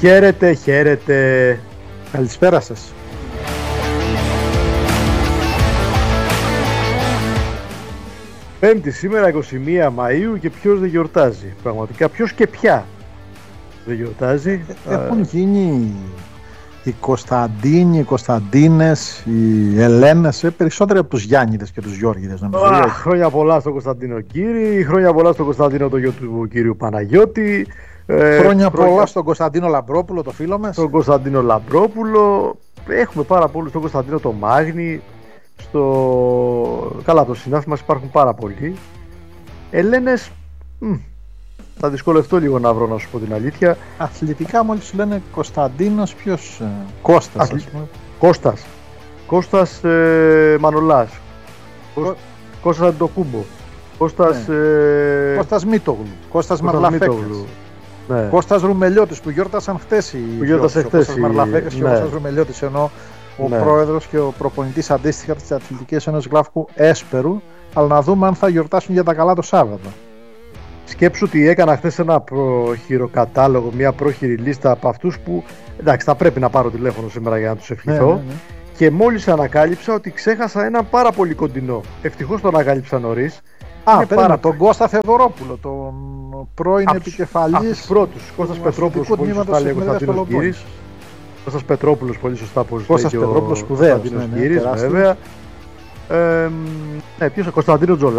Χαίρετε, χαίρετε. Καλησπέρα σας. Πέμπτη σήμερα 21 Μαΐου και ποιος δεν γιορτάζει. Πραγματικά ποιος και ποια δεν γιορτάζει. Έχουν γίνει οι Κωνσταντίνοι, οι Κωνσταντίνες, οι Ελένες, περισσότεροι από τους Γιάννηδες και τους Γιώργηδες. Χρόνια πολλά στον Κωνσταντίνο Κύρι, χρόνια πολλά στον Κωνσταντίνο το γιο του κύριου Παναγιώτη. Χρόνια πολλά στον Κωνσταντίνο Λαμπρόπουλο, το φίλο μας. Στον Κωνσταντίνο Λαμπρόπουλο. Έχουμε πάρα πολλούς, στον Κωνσταντίνο το Μάγνη. Καλά, το συνάφι μας υπάρχουν πάρα πολλοί. Ελένες, θα δυσκολευτώ λίγο να βρω, να σου πω την αλήθεια. Αθλητικά μόλις σου λένε Κωνσταντίνος, ποιος? Κώστας, ας πούμε. Κώστας Μανολάς. Κώστας Αντοκούμπο. Κώστας Μήτογλου. Κώστας Μαρλαφέκας. Ναι. Κώστας Ρουμελιώτης που γιόρτασαν χθες. Κώστας Μαρλαφέκας και ο Κώστας Ρουμελιώτης, ενώ ο πρόεδρος και ο προπονητής αντίστοιχα της Αθλητικής Ένωσης Γλαύκου Έσπερου. Αλλά να δούμε αν θα γιορτάσουν για τα καλά το Σάββατο. Σκέψου ότι έκανα χθες ένα πρόχειρο κατάλογο, μια πρόχειρη λίστα από αυτούς που, εντάξει, θα πρέπει να πάρω τηλέφωνο σήμερα για να τους ευχηθώ. Ναι. Και μόλις ανακάλυψα ότι ξέχασα ένα πάρα πολύ κοντινό. Ευτυχώς τον ανακάλυψα νωρίς. Τον Κώστα Θεοδωρόπουλο, τον πρώην επικεφαλής. Από τους πρώτους. Κώστας Πετρόπουλος, πολύ σωστά λέει ο Κωνσταντίνος Κύρις. Κώστας Πετρόπουλος, πολύ σωστά πως λέει και ο Κωνσταντίνος Κύρις, βέβαια. Ποιος ο Κωνσταντίνος Τζολάκης.